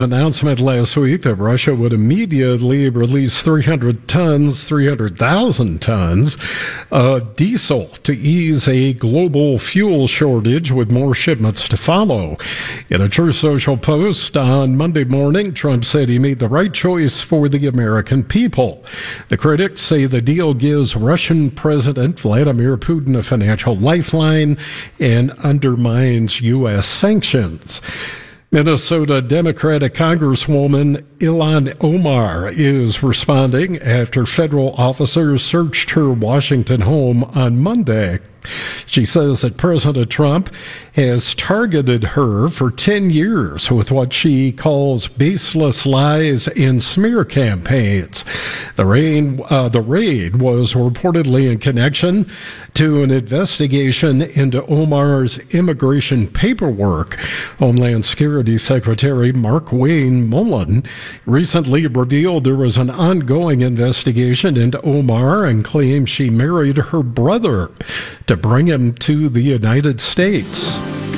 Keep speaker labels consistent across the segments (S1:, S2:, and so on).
S1: Announcement last week that Russia would immediately release 300,000 tons of diesel to ease a global fuel shortage, with more shipments to follow. In a Truth Social post on Monday morning, Trump said he made the right choice for the American people. The critics say the deal gives Russian President Vladimir Putin a financial lifeline and undermines U.S. sanctions. Minnesota Democratic Congresswoman Ilhan Omar is responding after federal officers searched her Washington home on Monday. She says that President Trump has targeted her for 10 years with what she calls baseless lies and smear campaigns. The raid was reportedly in connection to an investigation into Omar's immigration paperwork. Homeland Security Secretary Markwayne Mullin recently revealed there was an ongoing investigation into Omar and claimed she married her brother to bring him to the United States.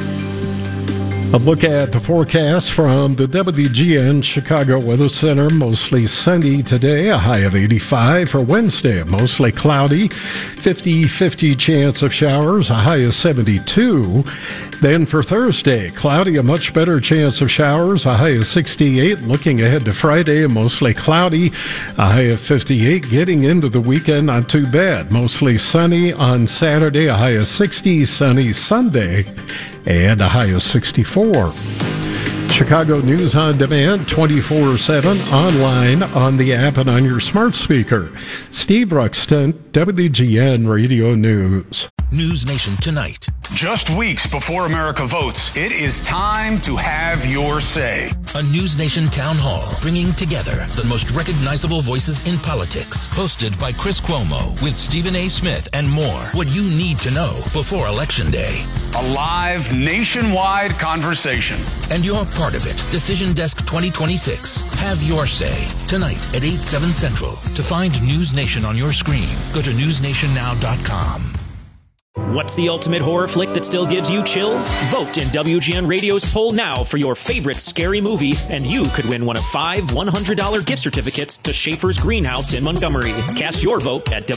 S1: A look at the forecast from the WGN Chicago Weather Center. Mostly sunny today, a high of 85. For Wednesday, mostly cloudy, 50-50 chance of showers, a high of 72. Then for Thursday, cloudy, a much better chance of showers, a high of 68. Looking ahead to Friday, mostly cloudy, a high of 58. Getting into the weekend, not too bad. Mostly sunny on Saturday, a high of 60. Sunny Sunday, and a high of 64. Chicago News on Demand, 24/7, online, on the app, and on your smart speaker. Steve Ruxton, WGN Radio News.
S2: News Nation tonight.
S3: Just weeks before America votes, it is time to have your say.
S2: A News Nation town hall bringing together the most recognizable voices in politics. Hosted by Chris Cuomo with Stephen A. Smith and more. What you need to know before Election Day.
S3: A live nationwide conversation.
S2: And you're part of it. Decision Desk 2026. Have your say. Tonight at 8/7 Central. To find News Nation on your screen, go to newsnationnow.com.
S4: What's the ultimate horror flick that still gives you chills? Vote in WGN Radio's poll now for your favorite scary movie, and you could win one of 5 $100 gift certificates to Schaefer's Greenhouse in Montgomery. Cast your vote at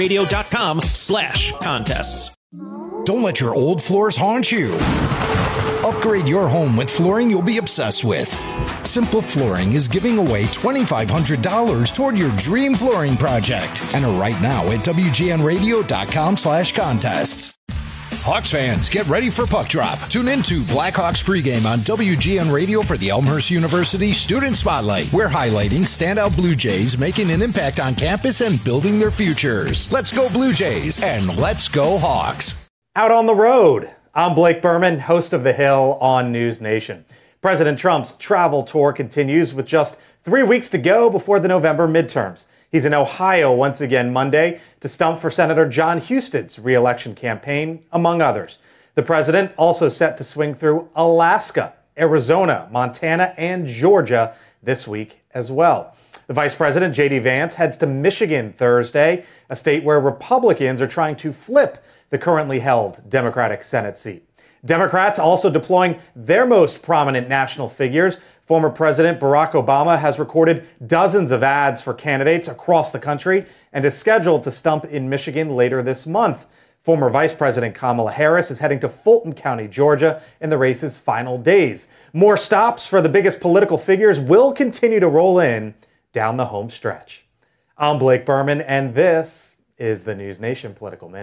S4: WGNradio.com/contests.
S5: Don't let your old floors haunt you. Upgrade your home with flooring you'll be obsessed with. Simple Flooring is giving away $2,500 toward your dream flooring project. Enter right now at WGNradio.com/contests. Hawks fans, get ready for Puck Drop. Tune into Blackhawks pregame on WGN Radio for the Elmhurst University Student Spotlight. We're highlighting standout Blue Jays making an impact on campus and building their futures. Let's go Blue Jays, and let's go Hawks.
S6: Out on the road. I'm Blake Berman, host of The Hill on News Nation. President Trump's travel tour continues with just 3 weeks to go before the November midterms. He's in Ohio once again Monday to stump for Senator John Huston's re-election campaign, among others. The president also set to swing through Alaska, Arizona, Montana, and Georgia this week as well. The Vice President, J.D. Vance, heads to Michigan Thursday, a state where Republicans are trying to flip the currently held Democratic Senate seat. Democrats also deploying their most prominent national figures. Former President Barack Obama has recorded dozens of ads for candidates across the country and is scheduled to stump in Michigan later this month. Former Vice President Kamala Harris is heading to Fulton County, Georgia, in the race's final days. More stops for the biggest political figures will continue to roll in down the home stretch. I'm Blake Berman, and this is the News Nation Political Minute.